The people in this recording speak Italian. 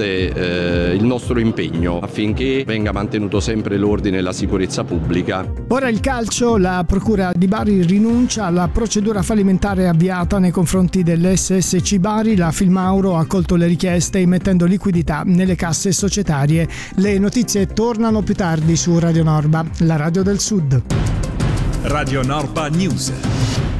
nonostante il nostro impegno affinché venga mantenuto sempre l'ordine e la sicurezza pubblica. Ora il calcio, la Procura di Bari rinuncia alla procedura fallimentare avviata nei confronti dell'SSC Bari. La Filmauro ha accolto le richieste immettendo liquidità nelle casse societarie. Le notizie tornano più tardi su Radio Norba, la radio del Sud. Radio Norba News.